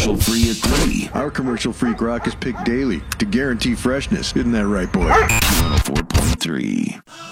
commercial free at 3. Our commercial-free grok is picked daily to guarantee freshness. Isn't that right, boy? 104.3.